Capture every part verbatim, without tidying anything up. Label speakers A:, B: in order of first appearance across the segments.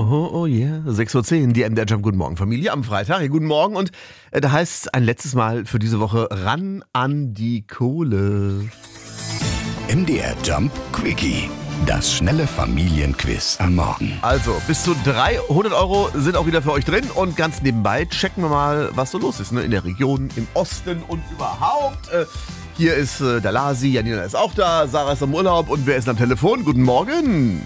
A: Oh, oh yeah, sechs Uhr zehn, die M D R Jump. Guten Morgen, Familie, am Freitag. Ja, guten Morgen und äh, da heißt es ein letztes Mal für diese Woche ran an die Kohle.
B: M D R Jump Quickie. Das schnelle Familienquiz am Morgen.
A: Also, bis zu dreihundert Euro sind auch wieder für euch drin und ganz nebenbei checken wir mal, was so los ist, ne? In der Region, im Osten und überhaupt. Äh, hier ist äh, der Lasi, Janina ist auch da, Sarah ist am Urlaub und wer ist am Telefon? Guten Morgen.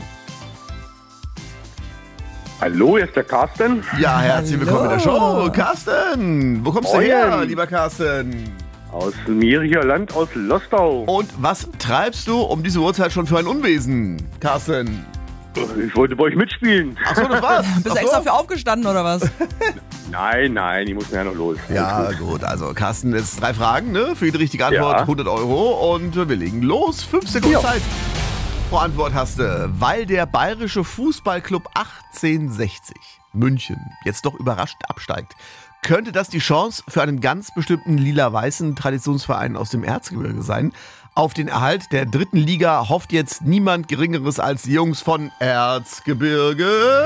C: Hallo, hier ist der Carsten.
A: Ja, herzlich
D: Hallo.
A: willkommen in der Show. Carsten, wo kommst
C: Moin.
A: du her, lieber Carsten?
C: Aus dem Miricher Land, aus Lostau.
A: Und was treibst du um diese Uhrzeit schon für ein Unwesen, Carsten?
C: Ich wollte bei euch mitspielen.
A: Achso, das war's.
D: Bist du
A: Ach so.
D: extra für aufgestanden oder was?
C: Nein, nein, ich muss ja noch los.
A: Ja, gut, also Carsten, jetzt drei Fragen, ne? Für jede richtige Antwort
C: Ja.
A: hundert Euro und wir legen los. Fünf Sekunden
C: Ja.
A: Zeit. Pro Antwort hast du, weil der bayerische Fußballclub achtzehnhundertsechzig München jetzt doch überrascht absteigt, könnte das die Chance für einen ganz bestimmten lila-weißen Traditionsverein aus dem Erzgebirge sein. Auf den Erhalt der dritten Liga hofft jetzt niemand Geringeres als die Jungs von Erzgebirge.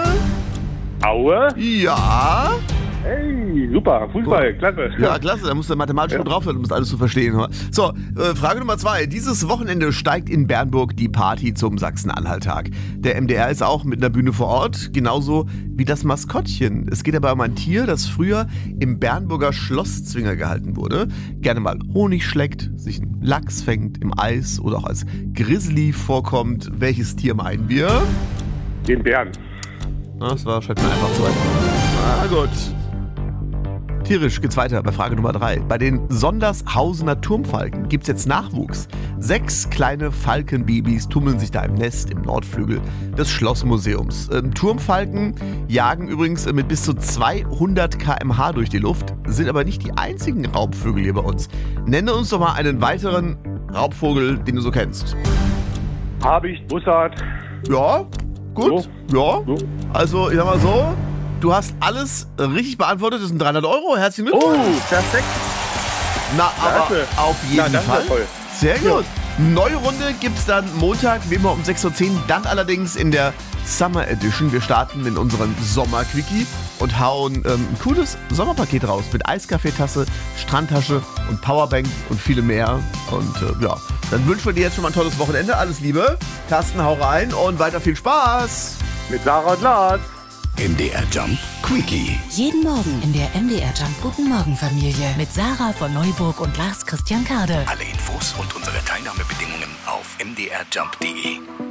C: Aue.
A: Ja.
C: Hey, super, Fußball, klasse.
A: Ja, klasse, da musst du mathematisch gut drauf sein, um das alles zu verstehen. So, äh, Frage Nummer zwei. Dieses Wochenende steigt in Bernburg die Party zum Sachsen-Anhalt-Tag. Der M D R ist auch mit einer Bühne vor Ort, genauso wie das Maskottchen. Es geht aber um ein Tier, das früher im Bernburger Schlosszwinger gehalten wurde. Gerne mal Honig schleckt, sich einen Lachs fängt im Eis oder auch als Grizzly vorkommt. Welches Tier meinen wir?
C: Den Bären.
A: Na, das war scheint mir einfach zu weit. Na gut. Tierisch geht's weiter bei Frage Nummer drei. Bei den Sondershausener Turmfalken gibt's jetzt Nachwuchs. Sechs kleine Falkenbabys tummeln sich da im Nest im Nordflügel des Schlossmuseums. Ähm, Turmfalken jagen übrigens mit bis zu zweihundert Kilometer pro Stunde durch die Luft, sind aber nicht die einzigen Raubvögel hier bei uns. Nenne uns doch mal einen weiteren Raubvogel, den du so kennst.
C: Habicht, Bussard.
A: Ja, gut, ja.
C: So.
A: Also, ich sag mal so, du hast alles richtig beantwortet, das sind dreihundert Euro, herzlichen Glückwunsch.
C: Oh, perfekt.
A: Na, aber
C: Klasse.
A: auf jeden
C: Na, das ist ja
A: Fall.
C: toll.
A: Sehr gut. Neue Runde gibt's dann Montag, wie immer um sechs Uhr zehn, dann allerdings in der Summer Edition. Wir starten in unserem Sommer-Quickie und hauen ähm, ein cooles Sommerpaket raus mit Eiskaffeetasse, Strandtasche und Powerbank und viele mehr. Und äh, ja, dann wünschen wir dir jetzt schon mal ein tolles Wochenende. Alles Liebe. Carsten, hau rein und weiter viel Spaß.
C: Mit Sarah und Lars.
B: M D R Jump Quickie.
E: Jeden Morgen in der M D R Jump Guten Morgen Familie mit Sarah von Neuburg und Lars Christian Kade.
B: Alle Infos und unsere Teilnahmebedingungen auf m d r jump punkt d e.